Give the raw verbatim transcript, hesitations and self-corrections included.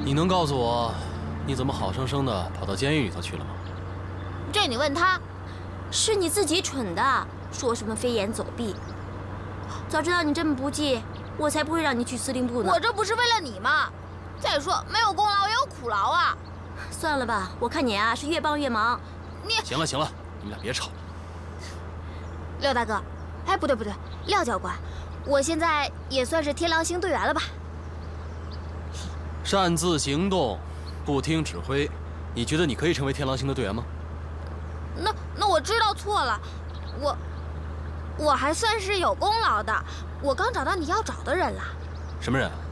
你能告诉我，你怎么好生生的跑到监狱里头去了吗？ 这你问他。 是你自己蠢的，说什么飞檐走壁。早知道你这么不济，我才不会让你去司令部呢。 我这不是为了你吗？再说没有功劳也有苦劳啊。 算了吧，我看你啊是越帮越忙。 你行了行了，你们俩别吵了。 廖大哥，哎，不对不对，廖教官，我现在也算是天狼星队员了吧？ 擅自行动，不听指挥，你觉得你可以成为天狼星的队员吗？ 那那我知道错了，我我还算是有功劳的，我刚找到你要找的人了。 什么人？